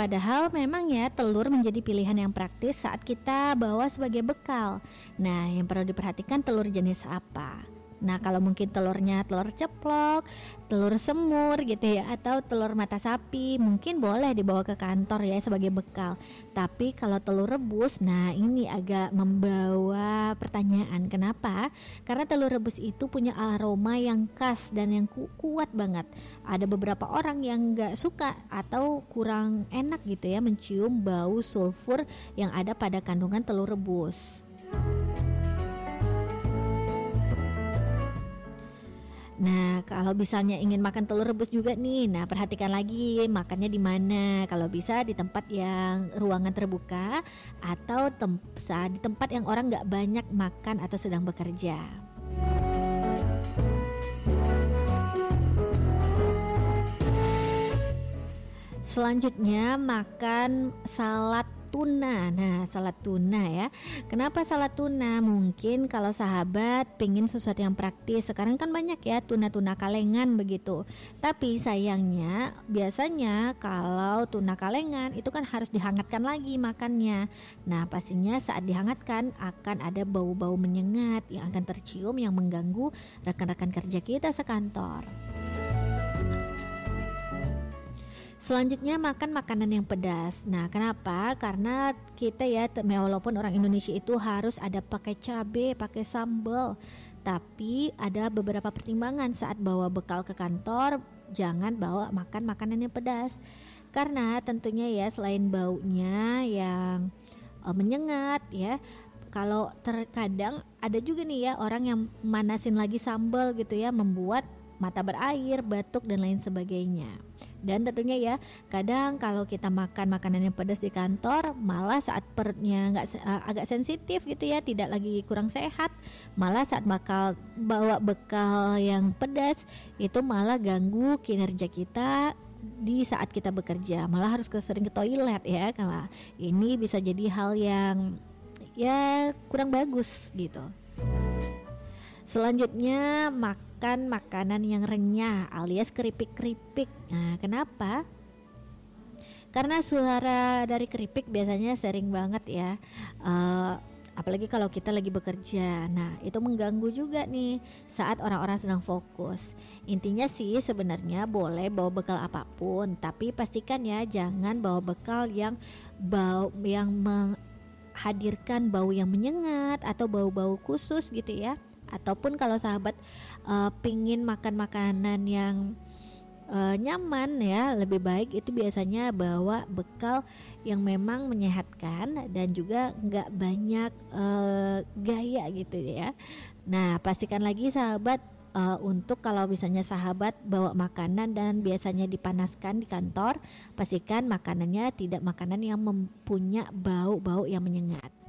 Padahal memang ya telur menjadi pilihan yang praktis saat kita bawa sebagai bekal. Nah, yang perlu diperhatikan telur jenis apa. Nah, kalau mungkin telurnya telur ceplok, telur semur gitu ya, atau telur mata sapi, mungkin boleh dibawa ke kantor ya sebagai bekal. Tapi kalau telur rebus, nah ini agak membawa pertanyaan. Kenapa? Karena telur rebus itu punya aroma yang khas dan yang kuat banget. Ada beberapa orang yang nggak suka atau kurang enak gitu ya mencium bau sulfur yang ada pada kandungan telur rebus. Nah, kalau misalnya ingin makan telur rebus juga nih, nah perhatikan lagi makannya di mana. Kalau bisa di tempat yang ruangan terbuka atau di tempat yang orang nggak banyak makan atau sedang bekerja. Selanjutnya makan salad tuna. Nah, salad tuna ya. Kenapa salad tuna? Mungkin kalau sahabat pingin sesuatu yang praktis. Sekarang kan banyak ya tuna-tuna kalengan begitu. Tapi sayangnya biasanya kalau tuna kalengan itu kan harus dihangatkan lagi makannya. Nah, pastinya saat dihangatkan akan ada bau-bau menyengat yang akan tercium yang mengganggu rekan-rekan kerja kita sekantor. Selanjutnya makan makanan yang pedas. Nah, kenapa? Karena kita ya, walaupun orang Indonesia itu harus ada pakai cabai, pakai sambal, tapi ada beberapa pertimbangan saat bawa bekal ke kantor. Jangan bawa makan makanan yang pedas. Karena tentunya ya selain baunya yang menyengat ya, kalau terkadang ada juga nih ya orang yang manasin lagi sambal gitu ya, membuat mata berair, batuk dan lain sebagainya. Dan tentunya ya, kadang kalau kita makan makanan yang pedas di kantor, malah saat perutnya agak sensitif gitu ya, tidak lagi kurang sehat, malah saat bawa bekal yang pedas, itu malah ganggu kinerja kita di saat kita bekerja, malah harus sering ke toilet ya. Karena ini bisa jadi hal yang ya kurang bagus gitu. Selanjutnya makan makanan yang renyah alias keripik-keripik. Nah, kenapa? Karena suara dari keripik biasanya sering banget ya, apalagi kalau kita lagi bekerja. Nah, itu mengganggu juga nih saat orang-orang sedang fokus. Intinya sih sebenarnya boleh bawa bekal apapun, tapi pastikan ya jangan bawa bekal yang menghadirkan bau yang menyengat atau bau-bau khusus gitu ya. Ataupun kalau sahabat pingin makan makanan yang nyaman ya, lebih baik itu biasanya bawa bekal yang memang menyehatkan dan juga nggak banyak gaya gitu ya. Nah, pastikan lagi sahabat, untuk kalau misalnya sahabat bawa makanan dan biasanya dipanaskan di kantor, pastikan makanannya tidak makanan yang mempunyai bau-bau yang menyengat.